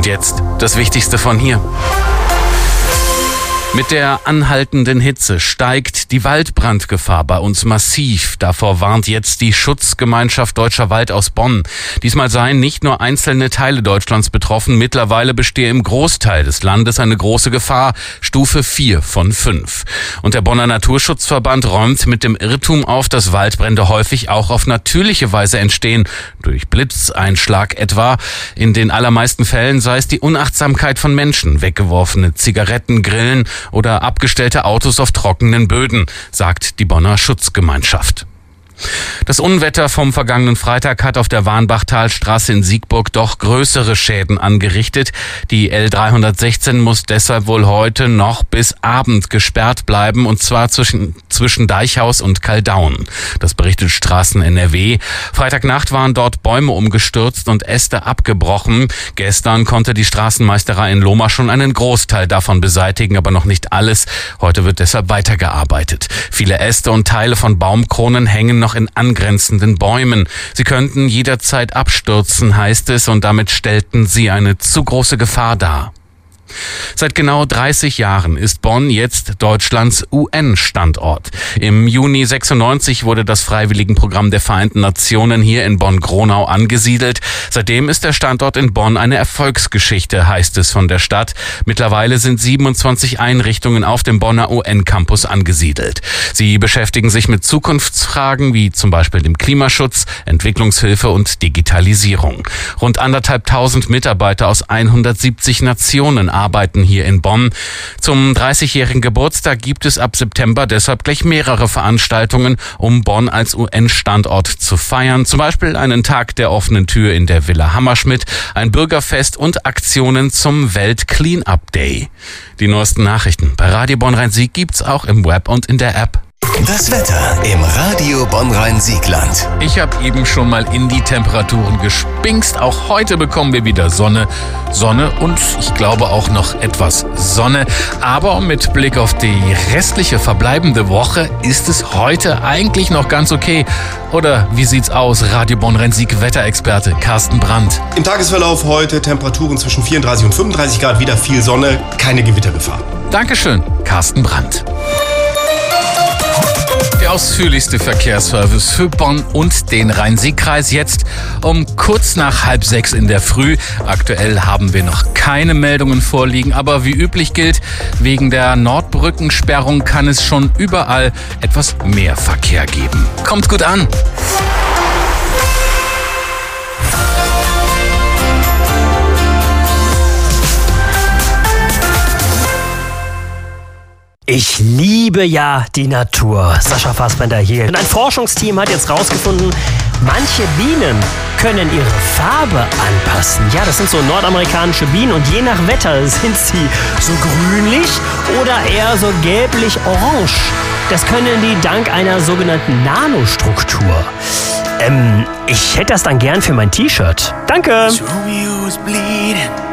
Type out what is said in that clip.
jetzt das Wichtigste von hier. Mit der anhaltenden Hitze steigt die Waldbrandgefahr bei uns massiv. Davor warnt jetzt die Schutzgemeinschaft Deutscher Wald aus Bonn. Diesmal seien nicht nur einzelne Teile Deutschlands betroffen. Mittlerweile bestehe im Großteil des Landes eine große Gefahr. Stufe 4 von 5. Und der Bonner Naturschutzverband räumt mit dem Irrtum auf, dass Waldbrände häufig auch auf natürliche Weise entstehen. Durch Blitzeinschlag etwa. In den allermeisten Fällen sei es die Unachtsamkeit von Menschen. Weggeworfene Zigaretten, Grillen oder abgestellte Autos auf trockenen Böden, sagt die Bonner Schutzgemeinschaft. Das Unwetter vom vergangenen Freitag hat auf der Warnbachtalstraße in Siegburg doch größere Schäden angerichtet. Die L316 muss deshalb wohl heute noch bis Abend gesperrt bleiben, und zwar zwischen Deichhaus und Kaldaun. Das berichtet Straßen NRW. Freitagnacht waren dort Bäume umgestürzt und Äste abgebrochen. Gestern konnte die Straßenmeisterei in Lohmar schon einen Großteil davon beseitigen, aber noch nicht alles. Heute wird deshalb weitergearbeitet. Viele Äste und Teile von Baumkronen hängen noch in angrenzenden Bäumen. Sie könnten jederzeit abstürzen, heißt es, und damit stellten sie eine zu große Gefahr dar. Seit genau 30 Jahren ist Bonn jetzt Deutschlands UN-Standort. Im Juni 96 wurde das Freiwilligenprogramm der Vereinten Nationen hier in Bonn-Gronau angesiedelt. Seitdem ist der Standort in Bonn eine Erfolgsgeschichte, heißt es von der Stadt. Mittlerweile sind 27 Einrichtungen auf dem Bonner UN-Campus angesiedelt. Sie beschäftigen sich mit Zukunftsfragen wie zum Beispiel dem Klimaschutz, Entwicklungshilfe und Digitalisierung. Rund 1.500 Mitarbeiter aus 170 Nationen arbeiten hier in Bonn. Zum 30-jährigen Geburtstag gibt es ab September deshalb gleich mehrere Veranstaltungen, um Bonn als UN-Standort zu feiern. Zum Beispiel einen Tag der offenen Tür in der Villa Hammerschmidt, ein Bürgerfest und Aktionen zum Welt-Clean-Up Day. Die neuesten Nachrichten bei Radio Bonn-Rhein-Sieg gibt's auch im Web und in der App. Das Wetter im Radio Bonn-Rhein-Siegland. Ich habe eben schon mal in die Temperaturen gespinkst. Auch heute bekommen wir wieder Sonne und ich glaube auch noch etwas Sonne. Aber mit Blick auf die restliche verbleibende Woche ist es heute eigentlich noch ganz okay. Oder wie sieht's aus? Radio Bonn-Rhein-Sieg Wetterexperte Carsten Brandt. Im Tagesverlauf heute Temperaturen zwischen 34 und 35 Grad, wieder viel Sonne, keine Gewittergefahr. Dankeschön, Carsten Brandt. Der ausführlichste Verkehrsservice für Bonn und den Rhein-Sieg-Kreis jetzt um kurz nach 5:30 in der Früh. Aktuell haben wir noch keine Meldungen vorliegen, aber wie üblich gilt, wegen der Nordbrückensperrung kann es schon überall etwas mehr Verkehr geben. Kommt gut an! Ich liebe ja die Natur. Sascha Fassbender hier. Und ein Forschungsteam hat jetzt rausgefunden, manche Bienen können ihre Farbe anpassen. Ja, das sind so nordamerikanische Bienen und je nach Wetter sind sie so grünlich oder eher so gelblich-orange. Das können die dank einer sogenannten Nanostruktur. Ich hätte das dann gern für mein T-Shirt. Danke! Romeo was bleeding.